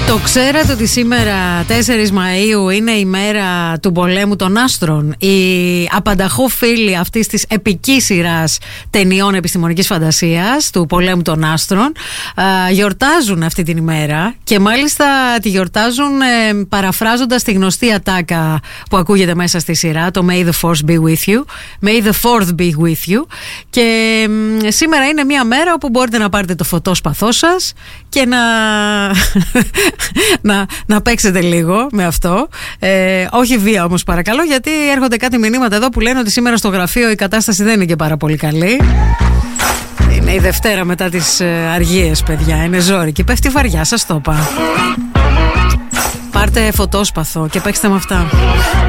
Το ξέρατε ότι σήμερα 4 Μαΐου είναι η μέρα του πολέμου των άστρων? Οι απανταχόφιλοι αυτής της επικής σειράς ταινιών επιστημονικής φαντασίας του πολέμου των άστρων γιορτάζουν αυτή την ημέρα, και μάλιστα τη γιορτάζουν παραφράζοντας τη γνωστή ατάκα που ακούγεται μέσα στη σειρά, το May the Force be with you, May the Fourth be with you. Και σήμερα είναι μια μέρα όπου μπορείτε να πάρετε το φωτόσπαθό σας και να παίξετε λίγο με αυτό. Όχι βία όμως, παρακαλώ, γιατί έρχονται κάτι μηνύματα εδώ που λένε ότι σήμερα στο γραφείο η κατάσταση δεν είναι και πάρα πολύ καλή. Είναι η Δευτέρα μετά τις αργίες, παιδιά. Είναι ζόρικη. Πέφτει βαριά, σας το είπα. Πάρτε φωτόσπαθο και παίξτε με αυτά.